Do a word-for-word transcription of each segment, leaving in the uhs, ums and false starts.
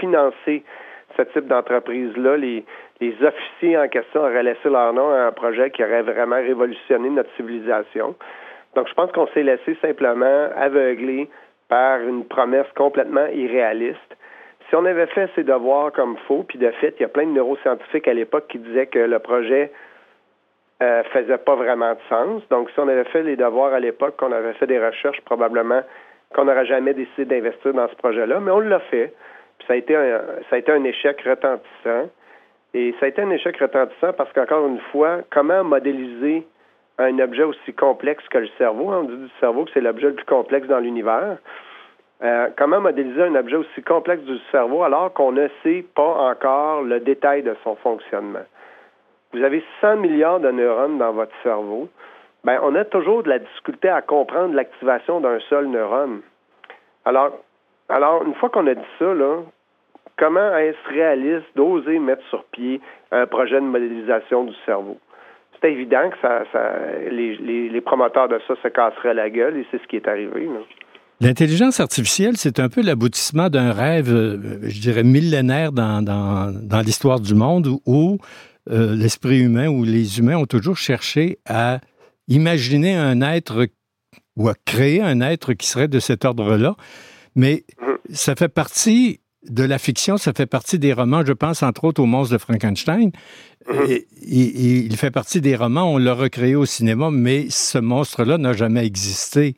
financer ce type d'entreprise-là. Les, les officiers en question auraient laissé leur nom à un projet qui aurait vraiment révolutionné notre civilisation. Donc, je pense qu'on s'est laissé simplement aveugler par une promesse complètement irréaliste. Si on avait fait ses devoirs comme il faut, puis de fait, il y a plein de neuroscientifiques à l'époque qui disaient que le projet euh, faisait pas vraiment de sens. Donc, si on avait fait les devoirs à l'époque, qu'on avait fait des recherches, probablement qu'on n'aurait jamais décidé d'investir dans ce projet-là, mais on l'a fait. Puis ça a été un, ça a été un échec retentissant. Et ça a été un échec retentissant parce qu'encore une fois, comment modéliser un objet aussi complexe que le cerveau? On dit du cerveau que c'est l'objet le plus complexe dans l'univers. Euh, comment modéliser un objet aussi complexe du cerveau alors qu'on ne sait pas encore le détail de son fonctionnement? Vous avez cent milliards de neurones dans votre cerveau. Ben, on a toujours de la difficulté à comprendre l'activation d'un seul neurone. Alors, alors une fois qu'on a dit ça, là, comment est-ce réaliste d'oser mettre sur pied un projet de modélisation du cerveau? C'est évident que ça, ça, les, les, les promoteurs de ça se casseraient la gueule et c'est ce qui est arrivé, là. L'intelligence artificielle, c'est un peu l'aboutissement d'un rêve, je dirais, millénaire dans, dans, dans l'histoire du monde où, où euh, l'esprit humain, où les humains ont toujours cherché à imaginer un être ou à créer un être qui serait de cet ordre-là. Mais ça fait partie de la fiction, ça fait partie des romans. Je pense entre autres au monstre de Frankenstein. Et, et, il fait partie des romans, on l'a recréé au cinéma, mais ce monstre-là n'a jamais existé.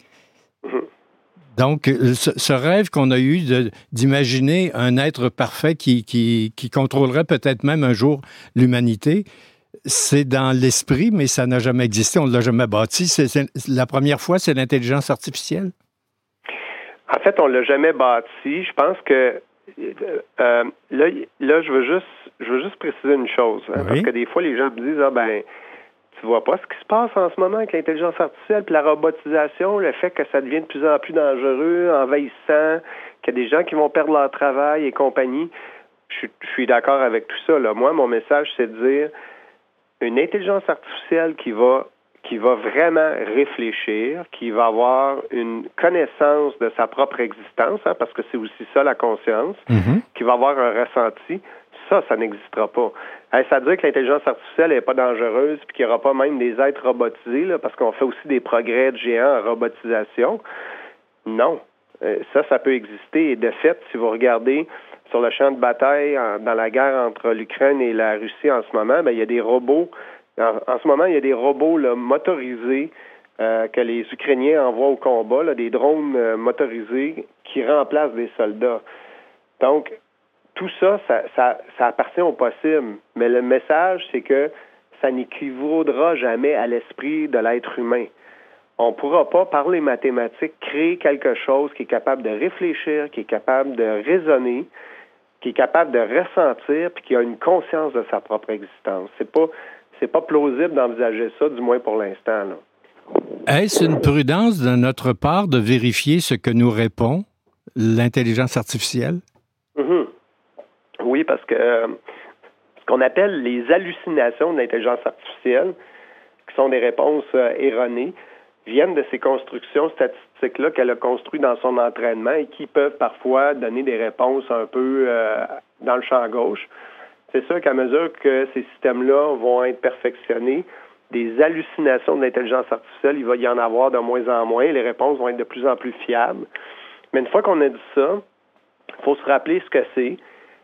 Donc, ce, ce rêve qu'on a eu de, d'imaginer un être parfait qui, qui, qui contrôlerait peut-être même un jour l'humanité, c'est dans l'esprit, mais ça n'a jamais existé, on ne l'a jamais bâti. C'est, c'est, la première fois, c'est l'intelligence artificielle? En fait, on ne l'a jamais bâti. Je pense que euh, là, là, je veux juste je veux juste préciser une chose. Hein, oui. Parce que des fois, les gens me disent, ah ben, tu vois pas ce qui se passe en ce moment avec l'intelligence artificielle puis la robotisation, le fait que ça devient de plus en plus dangereux, envahissant, qu'il y a des gens qui vont perdre leur travail et compagnie. Je, je suis d'accord avec tout ça, là. Moi, mon message, c'est de dire une intelligence artificielle qui va qui va vraiment réfléchir, qui va avoir une connaissance de sa propre existence, hein, parce que c'est aussi ça la conscience, mm-hmm. qui va avoir un ressenti, ça, ça n'existera pas. Hey, ça veut dire que l'intelligence artificielle n'est pas dangereuse puis qu'il n'y aura pas même des êtres robotisés, là, parce qu'on fait aussi des progrès de géants en robotisation. Non. Euh, ça, ça peut exister. Et de fait, si vous regardez sur le champ de bataille en, dans la guerre entre l'Ukraine et la Russie en ce moment, ben, il y a des robots. En, en ce moment, il y a des robots là, motorisés euh, que les Ukrainiens envoient au combat, là, des drones euh, motorisés qui remplacent des soldats. Donc, tout ça, ça, ça, ça appartient au possible. Mais le message, c'est que ça n'équivaudra jamais à l'esprit de l'être humain. On ne pourra pas, par les mathématiques, créer quelque chose qui est capable de réfléchir, qui est capable de raisonner, qui est capable de ressentir, puis qui a une conscience de sa propre existence. C'est pas, c'est pas plausible d'envisager ça, du moins pour l'instant, là. Est-ce une prudence de notre part de vérifier ce que nous répond l'intelligence artificielle? Mm-hmm. Oui, parce que euh, ce qu'on appelle les hallucinations de l'intelligence artificielle, qui sont des réponses euh, erronées, viennent de ces constructions statistiques-là qu'elle a construites dans son entraînement et qui peuvent parfois donner des réponses un peu euh, dans le champ gauche. C'est sûr qu'à mesure que ces systèmes-là vont être perfectionnés, des hallucinations de l'intelligence artificielle, il va y en avoir de moins en moins. Les réponses vont être de plus en plus fiables. Mais une fois qu'on a dit ça, il faut se rappeler ce que c'est.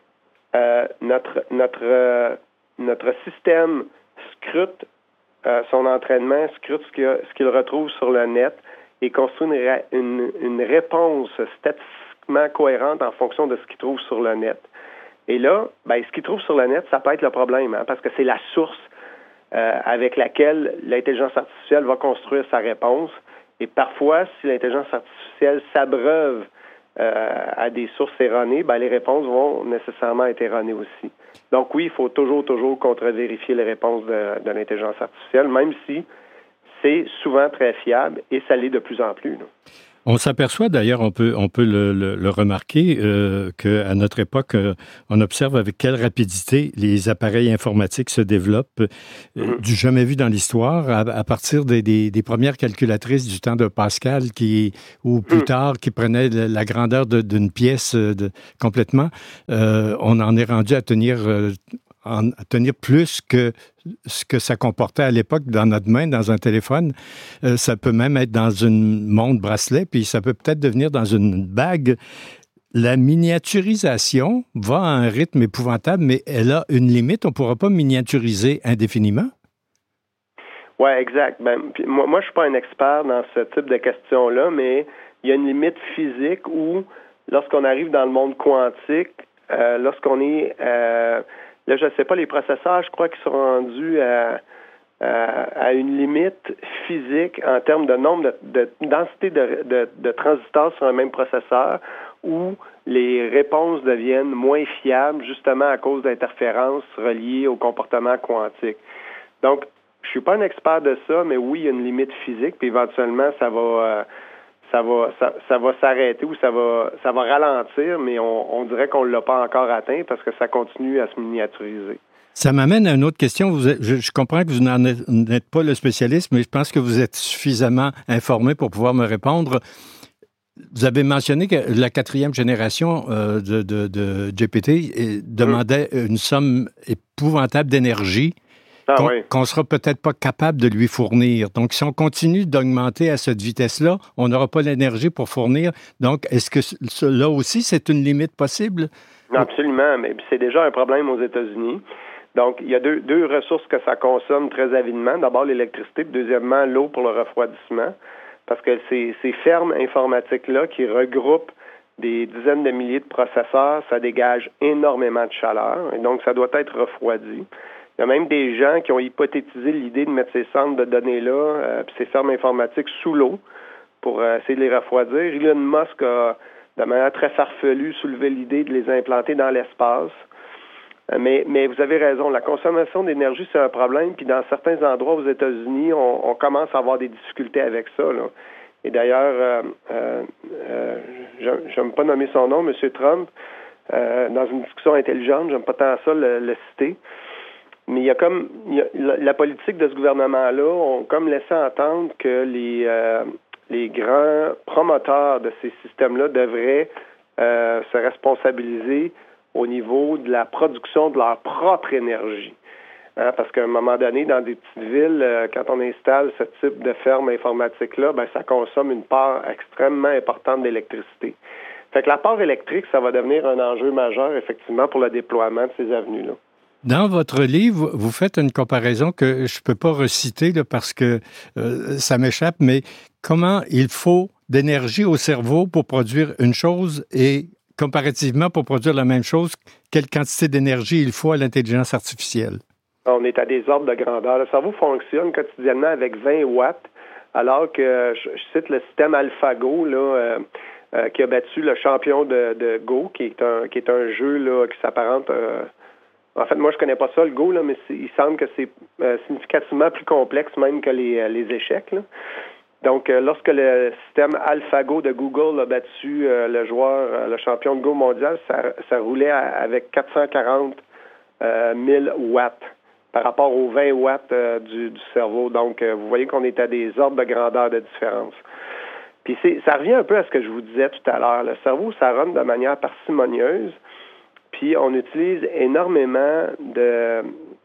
Euh, notre notre euh, notre système scrute euh, son entraînement, scrute ce qu'il, ce qu'il retrouve sur le net et construit une, une, une réponse statistiquement cohérente en fonction de ce qu'il trouve sur le net. Et là, ben, ce qu'il trouve sur le net, ça peut être le problème, hein, parce que c'est la source euh, avec laquelle l'intelligence artificielle va construire sa réponse. Et parfois, si l'intelligence artificielle s'abreuve Euh, à des sources erronées, ben, les réponses vont nécessairement être erronées aussi. Donc oui, il faut toujours, toujours contre-vérifier les réponses de, de l'intelligence artificielle, même si c'est souvent très fiable et ça l'est de plus en plus, là. On s'aperçoit d'ailleurs, on peut, on peut le, le, le remarquer, euh, qu'à notre époque, euh, on observe avec quelle rapidité les appareils informatiques se développent, euh, mm-hmm. du jamais vu dans l'histoire, à, à partir des, des, des premières calculatrices du temps de Pascal, qui, ou plus mm. tard, qui prenaient la, la grandeur de, d'une pièce de, complètement. Euh, on en est rendu à tenir... Euh, En, à tenir plus que ce que ça comportait à l'époque dans notre main, dans un téléphone. Euh, ça peut même être dans une montre bracelet, puis ça peut peut-être devenir dans une bague. La miniaturisation va à un rythme épouvantable, mais elle a une limite. On ne pourra pas miniaturiser indéfiniment. Oui, exact. Ben, puis moi, moi, je ne suis pas un expert dans ce type de questions-là, mais il y a une limite physique où, lorsqu'on arrive dans le monde quantique, euh, lorsqu'on est... Euh, Là, je ne sais pas, les processeurs, je crois qu'ils sont rendus à, à, à une limite physique en termes de nombre de, de densité de, de, de transistors sur un même processeur où les réponses deviennent moins fiables justement à cause d'interférences reliées au comportement quantique. Donc, je ne suis pas un expert de ça, mais oui, il y a une limite physique, puis éventuellement, ça va... Euh, Ça va, ça, ça va s'arrêter ou ça va, ça va ralentir, mais on, on dirait qu'on ne l'a pas encore atteint parce que ça continue à se miniaturiser. Ça m'amène à une autre question. Vous êtes, je, je comprends que vous n'êtes pas le spécialiste, mais je pense que vous êtes suffisamment informé pour pouvoir me répondre. Vous avez mentionné que la quatrième génération euh, de, de, de G P T demandait mmh. une somme épouvantable d'énergie. Ah, qu'on oui. qu'on sera peut-être pas capable de lui fournir. Donc, si on continue d'augmenter à cette vitesse-là, on n'aura pas l'énergie pour fournir. Donc, est-ce que là aussi, c'est une limite possible? Non, absolument, mais c'est déjà un problème aux États-Unis. Donc, il y a deux, deux ressources que ça consomme très avidement. D'abord, l'électricité, puis deuxièmement, l'eau pour le refroidissement. Parce que ces, ces fermes informatiques-là qui regroupent des dizaines de milliers de processeurs, ça dégage énormément de chaleur. Et donc, ça doit être refroidi. Il y a même des gens qui ont hypothétisé l'idée de mettre ces centres de données-là, euh, puis ces fermes informatiques sous l'eau pour euh, essayer de les refroidir. Elon Musk a, de manière très farfelue, soulevé l'idée de les implanter dans l'espace. Euh, mais, mais vous avez raison, la consommation d'énergie, c'est un problème. Puis dans certains endroits aux États-Unis, on, on commence à avoir des difficultés avec ça, là. Et d'ailleurs, euh, euh, euh, je n'aime pas nommer son nom, M. Trump, euh, dans une discussion intelligente, j'aime pas tant ça le, le citer. Mais il y a comme il y a, la, la politique de ce gouvernement-là ont comme laissé entendre que les euh, les grands promoteurs de ces systèmes-là devraient euh, se responsabiliser au niveau de la production de leur propre énergie. Hein, parce qu'à un moment donné, dans des petites villes, euh, quand on installe ce type de ferme informatique-là, ben ça consomme une part extrêmement importante d'électricité. Fait que la part électrique, ça va devenir un enjeu majeur, effectivement, pour le déploiement de ces avenues-là. Dans votre livre, vous faites une comparaison que je ne peux pas reciter là, parce que euh, ça m'échappe, mais comment il faut d'énergie au cerveau pour produire une chose et comparativement pour produire la même chose, quelle quantité d'énergie il faut à l'intelligence artificielle? On est à des ordres de grandeur. Le cerveau fonctionne quotidiennement avec vingt watts, alors que, je, je cite le système AlphaGo, là, euh, euh, qui a battu le champion de, de Go, qui est un, qui est un jeu là, qui s'apparente... Euh, En fait, moi, je connais pas ça, le Go, là, mais il semble que c'est euh, significativement plus complexe même que les, euh, les échecs, là. Donc, euh, lorsque le système AlphaGo de Google a battu euh, le joueur, euh, le champion de Go mondial, ça, ça roulait à, avec quatre cent quarante mille watts par rapport aux vingt watts euh, du, du cerveau. Donc, euh, vous voyez qu'on est à des ordres de grandeur de différence. Puis, c'est, ça revient un peu à ce que je vous disais tout à l'heure. Le cerveau, ça run de manière parcimonieuse. Puis on utilise énormément de,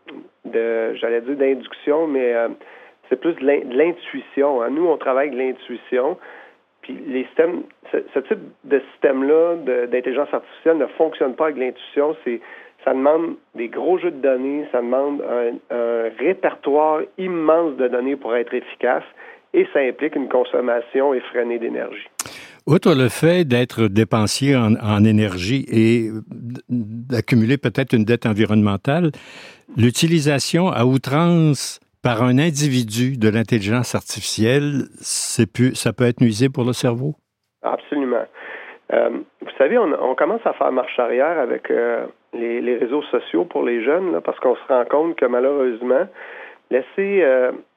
de j'allais dire d'induction, mais euh, c'est plus de, l'in, de l'intuition. Hein. Nous, on travaille avec l'intuition. Puis les systèmes, ce, ce type de système-là de, d'intelligence artificielle ne fonctionne pas avec l'intuition. C'est, ça demande des gros jeux de données, ça demande un, un répertoire immense de données pour être efficace, et ça implique une consommation effrénée d'énergie. Outre le fait d'être dépensier en, en énergie et d'accumuler peut-être une dette environnementale, l'utilisation à outrance par un individu de l'intelligence artificielle, c'est plus, ça peut être nuisible pour le cerveau? Absolument. Euh, vous savez, on, on commence à faire marche arrière avec euh, les, les réseaux sociaux pour les jeunes, là, parce qu'on se rend compte que malheureusement, laisser... Euh,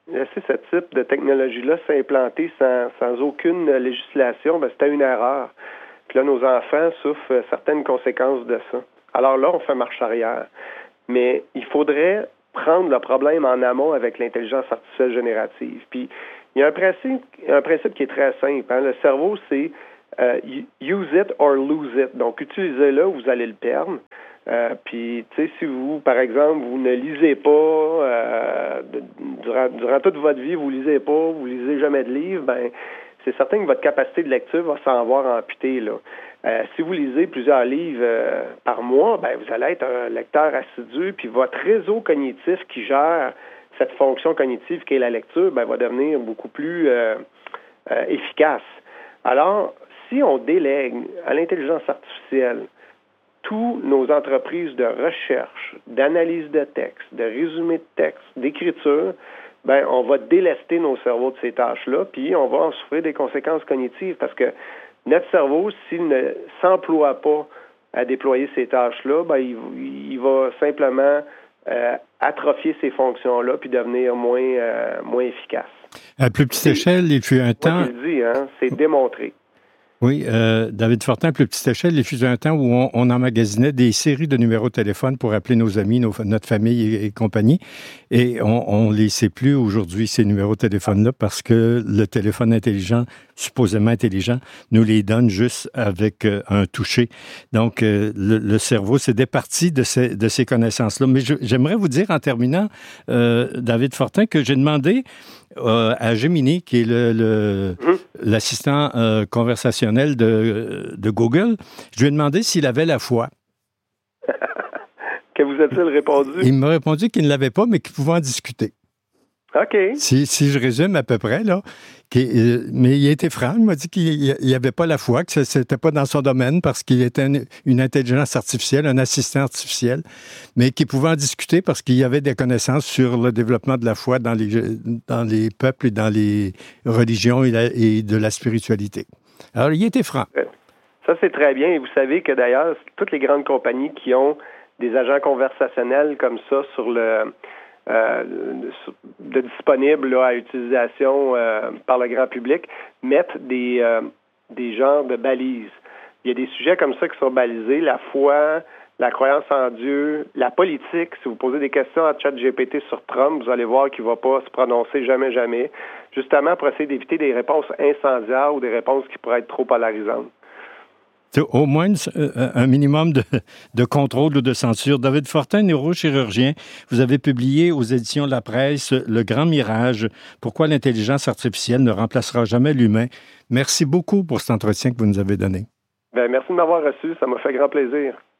laisser ce type de technologie-là s'implanter sans, sans aucune législation, ben, c'était une erreur. Puis là, nos enfants souffrent certaines conséquences de ça. Alors là, on fait marche arrière. Mais il faudrait prendre le problème en amont avec l'intelligence artificielle générative. Puis, il y a un principe, un principe qui est très simple. Hein? Le cerveau, c'est euh, use it or lose it. Donc, utilisez-le ou vous allez le perdre. Euh, puis, tu sais, si vous, par exemple, vous ne lisez pas, euh, de, durant, durant toute votre vie, vous lisez pas, vous lisez jamais de livres, ben c'est certain que votre capacité de lecture va s'en voir amputée, là. Euh, si vous lisez plusieurs livres euh, par mois, ben vous allez être un lecteur assidu, puis votre réseau cognitif qui gère cette fonction cognitive qu'est la lecture, ben va devenir beaucoup plus euh, euh, efficace. Alors, si on délègue à l'intelligence artificielle toutes nos entreprises de recherche, d'analyse de texte, de résumé de texte, d'écriture, ben on va délester nos cerveaux de ces tâches-là, puis on va en souffrir des conséquences cognitives parce que notre cerveau, s'il ne s'emploie pas à déployer ces tâches-là, ben il, il va simplement euh, atrophier ces fonctions-là puis devenir moins, euh, moins efficace. À plus petite échelle, il fut un temps... Moi, je le dis, hein, c'est démontré. Oui, euh, David Fortin, à plus petite échelle, il fut un temps où on, on emmagasinait des séries de numéros de téléphone pour appeler nos amis, nos, notre famille et, et compagnie. Et on ne les sait plus aujourd'hui, ces numéros de téléphone-là, parce que le téléphone intelligent, supposément intelligent, nous les donne juste avec euh, un toucher. Donc, euh, le, le cerveau s'est départi de ces, de ces connaissances-là. Mais je, j'aimerais vous dire, en terminant, euh, David Fortin, que j'ai demandé euh, à Gemini, qui est le, le, mmh. l'assistant euh, conversationnel de, de Google, je lui ai demandé s'il avait la foi. Que vous a-t-il répondu? Il m'a répondu qu'il ne l'avait pas, mais qu'il pouvait en discuter. OK. Si, si je résume à peu près, là. Qui, mais il a été franc. Il m'a dit qu'il n'y avait pas la foi, que ce n'était pas dans son domaine parce qu'il était une, une intelligence artificielle, un assistant artificiel, mais qu'il pouvait en discuter parce qu'il y avait des connaissances sur le développement de la foi dans les, dans les peuples et dans les religions et, la, et de la spiritualité. Alors, il était franc. Ça, c'est très bien. Et vous savez que d'ailleurs, toutes les grandes compagnies qui ont des agents conversationnels comme ça sur le... Euh, de disponibles là, à utilisation euh, par le grand public, mettent des, euh, des genres de balises. Il y a des sujets comme ça qui sont balisés, la foi, la croyance en Dieu, la politique. Si vous posez des questions à ChatGPT sur Trump, vous allez voir qu'il ne va pas se prononcer jamais, jamais, justement pour essayer d'éviter des réponses incendiaires ou des réponses qui pourraient être trop polarisantes. C'est au moins un minimum de, de contrôle ou de censure. David Fortin, neurochirurgien, vous avez publié aux éditions de La Presse Le Grand Mirage, pourquoi l'intelligence artificielle ne remplacera jamais l'humain. Merci beaucoup pour cet entretien que vous nous avez donné. Bien, merci de m'avoir reçu, ça m'a fait grand plaisir.